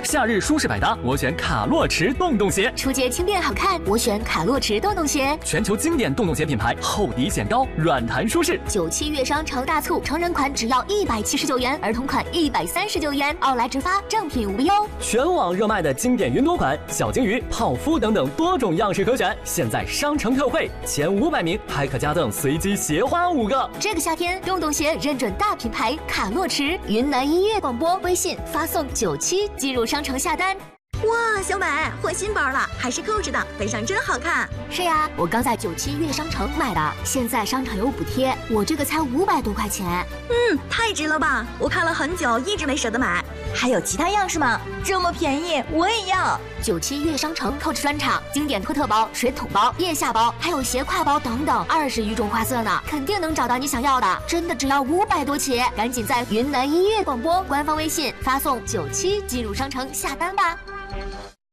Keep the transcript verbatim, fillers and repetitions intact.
夏日舒适百搭，我选卡洛驰洞洞鞋。 出街轻便好看，我选卡洛驰洞洞鞋。 全球经典洞洞鞋品牌，厚底显高，软弹舒适。 九七月商城大促，成人款只要一百七十九元，儿童款一百三十九元，奥莱直发，正品无忧。 全网热卖的经典云朵款、小鲸鱼、泡芙等等多种样式可选，现在商城特惠，前五百名还可加赠随机鞋花五个。 这个夏天，洞洞鞋认准大品牌卡洛驰。云南音乐广播微信发送九七进入商城下单。 哇，小美换新包了，还是扣着的，背上真好看。 是呀，我刚在九七月商城买的，现在商场有补贴，我这个才五百多块钱。 嗯，太值了吧！我看了很久，一直没舍得买。还有其他样式吗？这么便宜，我也要。 九七月商城扣 o 专场，经典托特包、水桶包、腋下包，还有斜挎包等等，二十余种花色呢，肯定能找到你想要的。真的只要五百多起，赶紧在云南音乐广播官方微信发送九七进入商城下单吧。